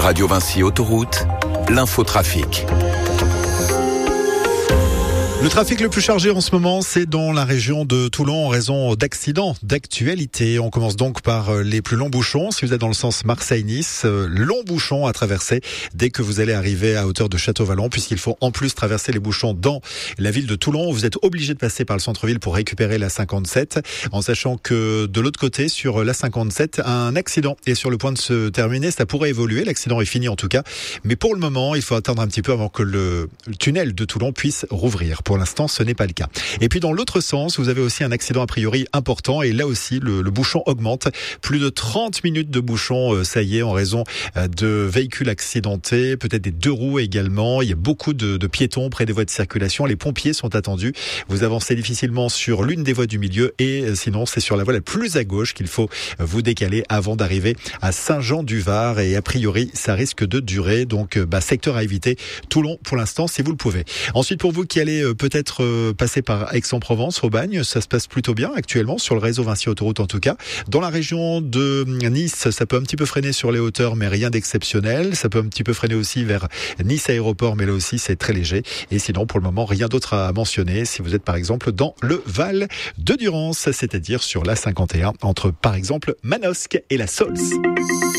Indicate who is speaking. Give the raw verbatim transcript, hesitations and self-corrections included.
Speaker 1: Radio Vinci Autoroute, l'infotrafic.
Speaker 2: Le trafic le plus chargé en ce moment, c'est dans la région de Toulon en raison d'accidents d'actualité. On commence donc par les plus longs bouchons. Si vous êtes dans le sens Marseille-Nice, long bouchon à traverser dès que vous allez arriver à hauteur de Château-Vallon, puisqu'il faut en plus traverser les bouchons dans la ville de Toulon. Vous êtes obligé de passer par le centre-ville pour récupérer la cinquante-sept, en sachant que de l'autre côté, sur la cinquante-sept, un accident est sur le point de se terminer. Ça pourrait évoluer, l'accident est fini en tout cas. Mais pour le moment, il faut attendre un petit peu avant que le, le tunnel de Toulon puisse rouvrir. Pour l'instant, ce n'est pas le cas. Et puis dans l'autre sens, vous avez aussi un accident a priori important et là aussi le, le bouchon augmente. Plus de trente minutes de bouchon, euh, ça y est, en raison euh, de véhicules accidentés, peut-être des deux roues également. Il y a beaucoup de, de piétons près des voies de circulation. Les pompiers sont attendus. Vous avancez difficilement sur l'une des voies du milieu et euh, sinon c'est sur la voie la plus à gauche qu'il faut vous décaler avant d'arriver à Saint-Jean-du-Var et a priori ça risque de durer. Donc euh, bah, secteur à éviter. Toulon pour l'instant si vous le pouvez. Ensuite pour vous qui allez euh, peut-être passer par Aix-en-Provence, Aubagne, ça se passe plutôt bien actuellement sur le réseau Vinci Autoroute en tout cas. Dans la région de Nice, ça peut un petit peu freiner sur les hauteurs, mais rien d'exceptionnel. Ça peut un petit peu freiner aussi vers Nice Aéroport, mais là aussi c'est très léger. Et sinon, pour le moment, rien d'autre à mentionner. Si vous êtes par exemple dans le Val de Durance, c'est-à-dire sur la cinquante et un, entre par exemple Manosque et la Saulce.